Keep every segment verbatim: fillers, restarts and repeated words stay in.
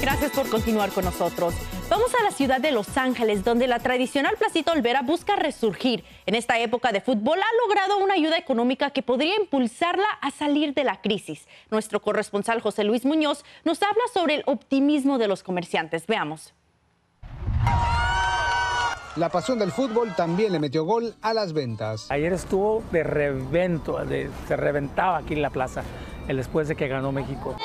Gracias por continuar con nosotros. Vamos a la ciudad de Los Ángeles, donde la tradicional Placita Olvera busca resurgir. En esta época de fútbol ha logrado una ayuda económica que podría impulsarla a salir de la crisis. Nuestro corresponsal José Luis Muñoz nos habla sobre el optimismo de los comerciantes. Veamos. La pasión del fútbol también le metió gol a las ventas. Ayer estuvo de revento, de, se reventaba aquí en la plaza, el después de que ganó México.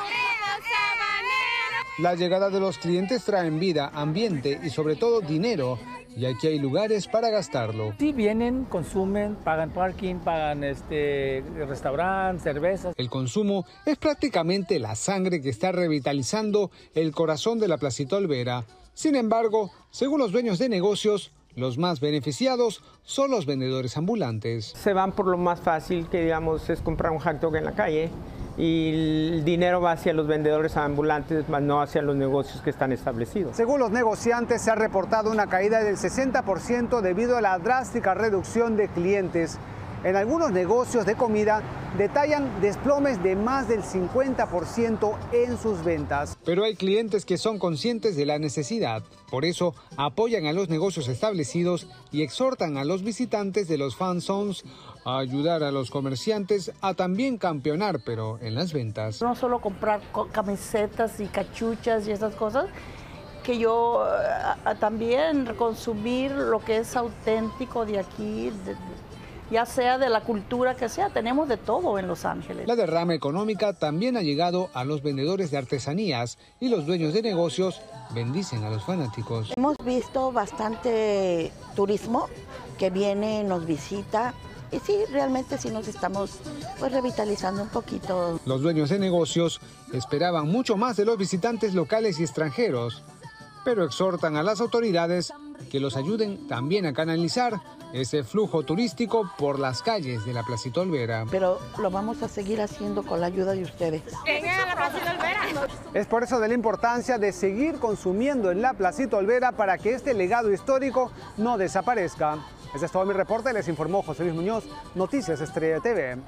La llegada de los clientes traen vida, ambiente y sobre todo dinero. Y aquí hay lugares para gastarlo. Sí, vienen, consumen, pagan parking, pagan este, restaurante, cervezas. El consumo es prácticamente la sangre que está revitalizando el corazón de la Placita Olvera. Sin embargo, según los dueños de negocios, los más beneficiados son los vendedores ambulantes. Se van por lo más fácil, que digamos es comprar un hot dog en la calle, y el dinero va hacia los vendedores ambulantes, más no hacia los negocios que están establecidos. Según los negociantes, se ha reportado una caída del sesenta por ciento debido a la drástica reducción de clientes. En algunos negocios de comida detallan desplomes de más del cincuenta por ciento en sus ventas. Pero hay clientes que son conscientes de la necesidad. Por eso apoyan a los negocios establecidos y exhortan a los visitantes de los fan zones a ayudar a los comerciantes a también campeonar, pero en las ventas. No solo comprar camisetas y cachuchas y esas cosas, que yo a, a también consumir lo que es auténtico de aquí, de, ya sea de la cultura que sea, tenemos de todo en Los Ángeles. La derrama económica también ha llegado a los vendedores de artesanías y los dueños de negocios bendicen a los fanáticos. Hemos visto bastante turismo que viene, nos visita. Y sí, realmente sí nos estamos pues revitalizando un poquito. Los dueños de negocios esperaban mucho más de los visitantes locales y extranjeros, pero exhortan a las autoridades que los ayuden también a canalizar ese flujo turístico por las calles de la Placita Olvera. Pero lo vamos a seguir haciendo con la ayuda de ustedes. Vengan a la Placita Olvera. Es por eso de la importancia de seguir consumiendo en la Placita Olvera para que este legado histórico no desaparezca. Ese es todo mi reporte, les informó José Luis Muñoz, Noticias Estrella T V.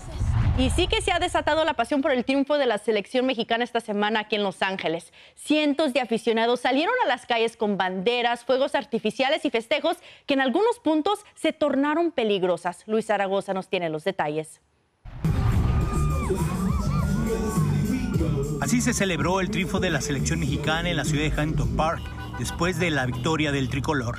Y sí que se ha desatado la pasión por el triunfo de la selección mexicana esta semana aquí en Los Ángeles. Cientos de aficionados salieron a las calles con banderas, fuegos artificiales y festejos que en algunos puntos se tornaron peligrosas. Luis Zaragoza nos tiene los detalles. Así se celebró el triunfo de la selección mexicana en la ciudad de Huntington Park después de la victoria del tricolor.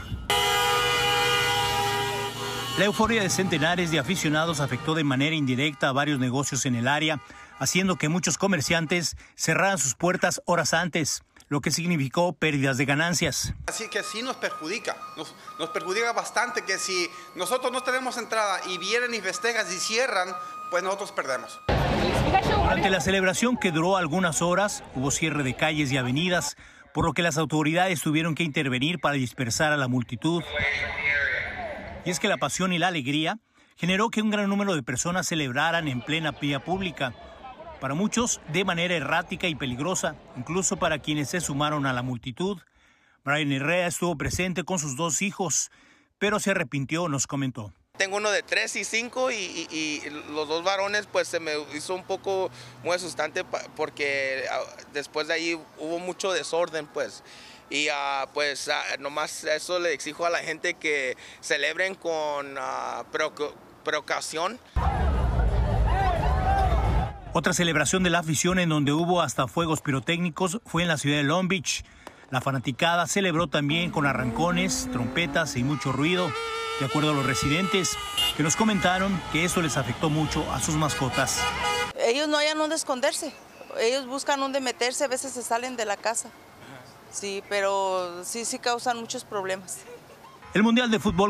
La euforia de centenares de aficionados afectó de manera indirecta a varios negocios en el área, haciendo que muchos comerciantes cerraran sus puertas horas antes, lo que significó pérdidas de ganancias. Así que sí nos perjudica, nos, nos perjudica bastante que si nosotros no tenemos entrada y vienen y festejan y cierran, pues nosotros perdemos. Durante la celebración, que duró algunas horas, hubo cierre de calles y avenidas, por lo que las autoridades tuvieron que intervenir para dispersar a la multitud. Y es que la pasión y la alegría generó que un gran número de personas celebraran en plena vía pública. Para muchos, de manera errática y peligrosa, incluso para quienes se sumaron a la multitud. Brian Herrera estuvo presente con sus dos hijos, pero se arrepintió, nos comentó. Tengo uno de tres y cinco y, y, y los dos varones, pues se me hizo un poco muy asustante porque después de ahí hubo mucho desorden, pues. Y uh, pues uh, nomás eso le exijo a la gente que celebren con uh, precaución. Otra celebración de la afición en donde hubo hasta fuegos pirotécnicos fue en la ciudad de Long Beach. La fanaticada celebró también con arrancones, trompetas y mucho ruido, de acuerdo a los residentes, que nos comentaron que eso les afectó mucho a sus mascotas. Ellos no hayan dónde esconderse, ellos buscan dónde meterse, a veces se salen de la casa. Sí, pero sí, sí causan muchos problemas. El Mundial de Fútbol